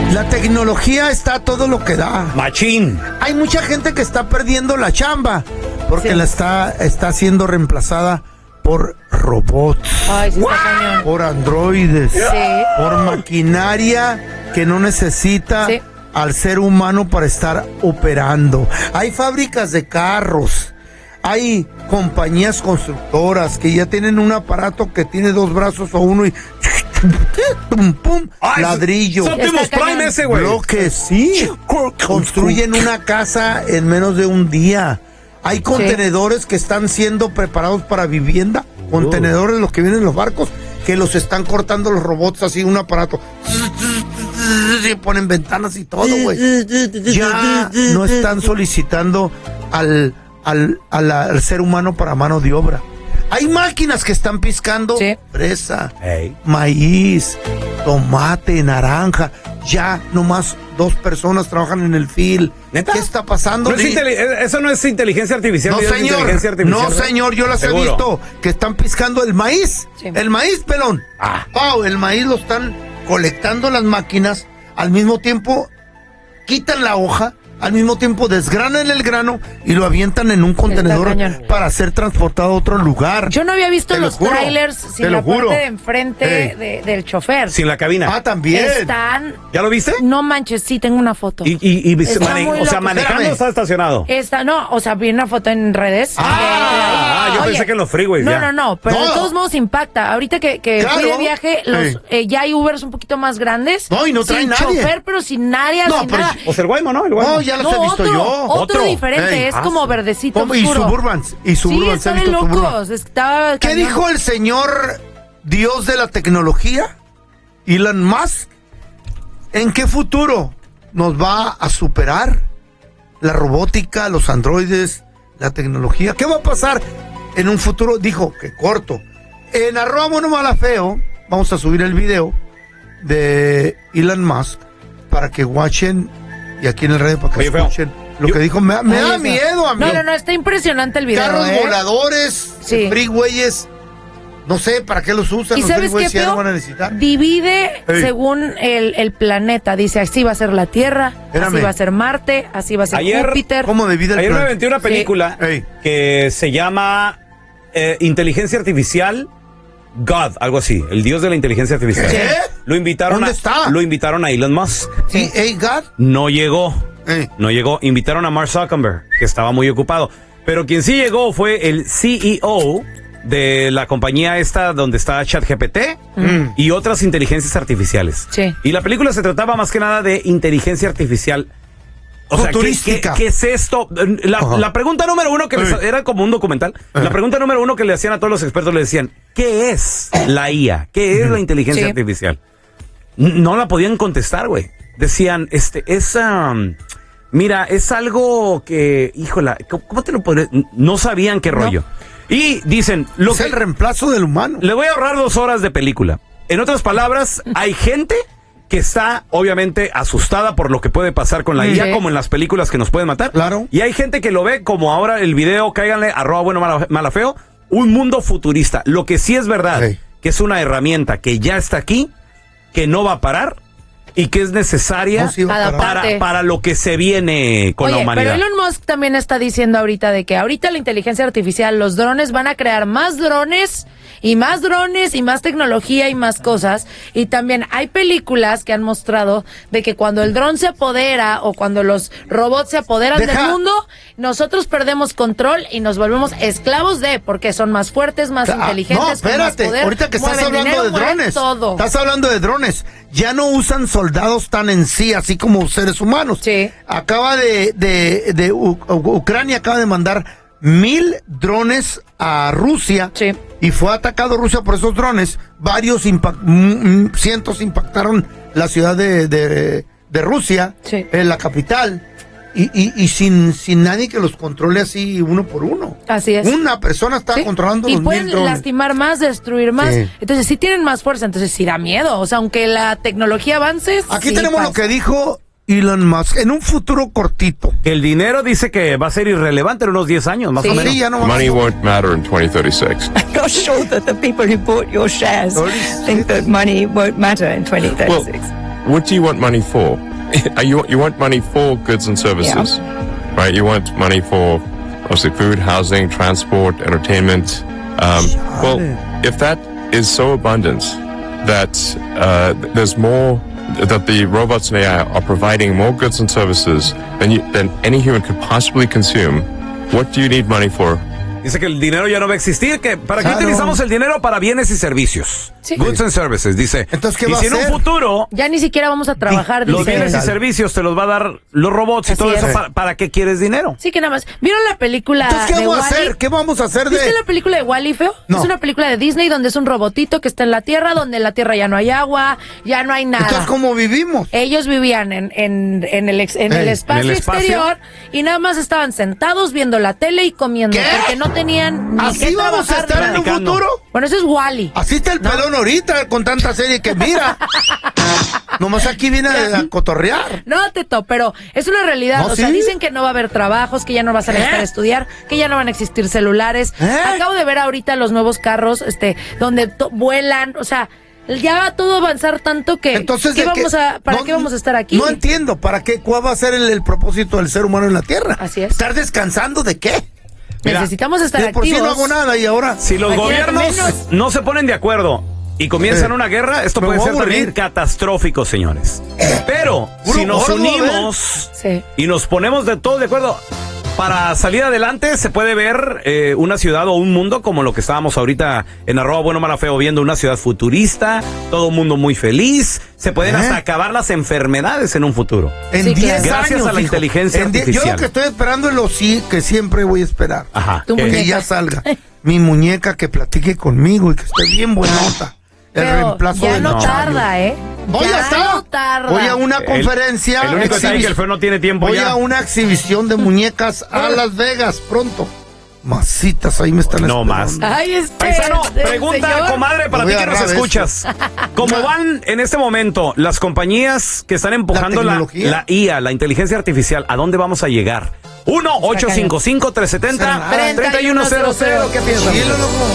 La tecnología está a todo lo que da. Machín. Hay mucha gente que está perdiendo la chamba porque la está siendo reemplazada por robots. Ay, sí está cañón. Por androides. Sí. Por maquinaria que no necesita al ser humano para estar operando. Hay fábricas de carros. Hay compañías constructoras que ya tienen un aparato que tiene 2 brazos o uno y pum, pum, ladrillo. Optimus Prime ese, güey. Bloques, sí. Construyen una casa en menos de un día. Hay contenedores que están siendo preparados para vivienda. Contenedores, los que vienen en los barcos, que los están cortando los robots así, un aparato. Y ponen ventanas y todo, güey. Ya no están solicitando al ser humano para mano de obra. Hay máquinas que están piscando fresa, maíz, tomate, naranja. Ya nomás 2 personas trabajan en el field. ¿Neta? ¿Qué está pasando? No eso no es inteligencia artificial. No, señor, yo las he visto que están piscando el maíz. El maíz, pelón. El maíz lo están colectando las máquinas. Al mismo tiempo quitan la hoja. Al mismo tiempo desgranan el grano y lo avientan en un contenedor para ser transportado a otro lugar. Yo no había visto los trailers sin la parte de enfrente del chofer. Sin la cabina. También. Están... ¿Ya lo viste? No manches, sí, tengo una foto. O sea, manejando o está estacionado. Vi una foto en redes. Yo pensé que en los freeways No, pero de todos modos impacta. Ahorita que fui de viaje, ya hay Ubers un poquito más grandes. No, y no trae nadie. Sin chofer, pero sin nadie, sin nada. O sea, el Guaymo, ¿no? El Guaymo. Ya los he visto yo. Otro diferente, es como verdecito oscuro. Y Suburbans. Sí, están locos. ¿Qué dijo el señor Dios de la tecnología? Elon Musk. ¿En qué futuro nos va a superar la robótica, los androides, la tecnología? ¿Qué va a pasar en un futuro? Dijo que corto. En @buenomalafeo vamos a subir el video de Elon Musk para que watchen. Y aquí en el radio para que escuchen lo que dijo. Me da miedo a mí. No, está impresionante el video. Carros voladores, freeways. No sé para qué los usan. ¿Y los sabes qué, ya no van a necesitar. Divide según el planeta. Dice, así va a ser la Tierra, así va a ser Marte, así va a ser Júpiter. ¿Cómo divide el planeta? Ayer me aventé una película que se llama Inteligencia Artificial God, algo así, el dios de la inteligencia artificial. ¿Qué? Lo invitaron Lo invitaron a Elon Musk. ¿Sí? God? No llegó. Invitaron a Mark Zuckerberg, que estaba muy ocupado. Pero quien sí llegó fue el CEO de la compañía esta donde está ChatGPT y otras inteligencias artificiales. Y la película se trataba más que nada de inteligencia artificial. O sea, ¿qué es esto? La pregunta número 1 que era como un documental. La pregunta número 1 que le hacían a todos los expertos, le decían, ¿qué es la IA? ¿Qué es la inteligencia artificial? No la podían contestar, güey. Decían, mira, es algo que, híjola, ¿cómo te lo podré? No sabían qué rollo. Y dicen, es el reemplazo del humano. Le voy a ahorrar 2 horas de película. En otras palabras, hay gente que está obviamente asustada por lo que puede pasar con la IA, como en las películas que nos pueden matar. Claro. Y hay gente que lo ve como ahora el video, cáiganle, @buenomalafeo, un mundo futurista. Lo que sí es verdad, que es una herramienta que ya está aquí, que no va a parar y que es necesaria para lo que se viene con la humanidad. Pero Elon Musk también está diciendo ahorita de que ahorita la inteligencia artificial, los drones van a crear más drones y más tecnología y más cosas. Y también hay películas que han mostrado de que cuando el dron se apodera o cuando los robots se apoderan del mundo, nosotros perdemos control y nos volvemos esclavos porque son más fuertes, más inteligentes. No, espérate, más poder, ahorita que estás hablando de drones, estás hablando de drones, ya no usan soldados tan en sí, así como seres humanos. Acaba Ucrania acaba de mandar 1000 drones a Rusia y fue atacado Rusia por esos drones. Varios cientos impactaron la ciudad de Rusia, la capital, y sin nadie que los controle así uno por uno. Así es. Una persona está controlando los 1000 drones. Y pueden lastimar más, destruir más. Entonces sí tienen más fuerza, entonces sí da miedo. O sea, aunque la tecnología avance. Aquí tenemos lo que dijo Elon Musk en un futuro cortito. El dinero dice que va a ser irrelevante en unos 10 años, más o menos. Money won't matter in 2036. I'm not sure that the people who bought your shares think that money won't matter in 2036. what do you want money for? You want money for goods and services, right? You want money for obviously food, housing, transport, entertainment. Well, if that is so abundant that there's more, that the robots and AI are providing more goods and services than any human could possibly consume, what do you need money for? Dice que el dinero ya no va a existir, que ¿para qué utilizamos el dinero? Para bienes y servicios. Sí. Goods and services, dice. Entonces, ¿qué y va si a en un hacer? futuro Ya ni siquiera vamos a trabajar. los dice. bienes y servicios te los va a dar los robots y Así todo es. eso, ¿para qué quieres dinero? Sí, que nada más. ¿Vieron la película Entonces, ¿qué de vamos a Wall-E? hacer? ¿Qué vamos a hacer ¿Viste de...? la película de Wall-E, feo? No. Es una película de Disney donde es un robotito que está en la Tierra, donde en la Tierra ya no hay agua, ya no hay nada. Entonces, ¿cómo vivimos? Ellos vivían en el espacio exterior y nada más estaban sentados viendo la tele y comiendo ¿Qué? porque no tenían ni ¿Así que vamos a trabajar estar en nada. un futuro? Bueno, eso es Wall-E. Así está el pelón ahorita con tanta serie que mira. Nomás aquí viene a cotorrear. No, Teto, pero es una realidad. ¿No, o sea, sí? dicen que no va a haber trabajos, que ya no vas a necesitar estudiar, que ya no van a existir celulares. Acabo de ver ahorita los nuevos carros, donde vuelan, o sea, ya va todo a avanzar tanto que Entonces, ¿qué ¿para qué vamos a estar aquí? No entiendo, ¿para qué? ¿Cuál va a ser el propósito del ser humano en la Tierra? Así es. ¿Estar descansando de qué? Mira, Necesitamos estar De por sí activos. no hago nada y ahora... Si los Imagínate gobiernos menos. no se ponen de acuerdo y comienzan una guerra, esto Me puede voy a ser también aburrir. catastrófico, señores. Pero Puro si nos gordo, unimos Sí. y nos ponemos de todo de acuerdo, para salir adelante se puede ver una ciudad o un mundo como lo que estábamos ahorita en @buenomalafeo viendo, una ciudad futurista, todo un mundo muy feliz, se pueden hasta acabar las enfermedades en un futuro. En Sí, 10 claro. Gracias años, a la hijo. inteligencia En 10 Yo artificial. lo que estoy esperando es lo que siempre voy a esperar. Ajá. Tu ¿qué? muñeca. Que ya salga. Mi muñeca que platique conmigo y que esté bien buenota. El Pero reemplazo ya del no Chayo. tarda, ¿eh? Voy a estar. no tarda. Voy a una conferencia. El único detalle es que el feo no tiene tiempo Voy ya. a una exhibición de muñecas a Las Vegas pronto. Masitas, ahí me están No más. esperando. Ay, Paisano, el pregunta, señor. comadre, para Me ti voy que a nos agarrar escuchas. ¿Cómo van en este momento las compañías que están empujando La la tecnología. IA, la inteligencia artificial? ¿A dónde vamos a llegar? 1-855-370-3100. ¿Qué piensas? Sí, loco.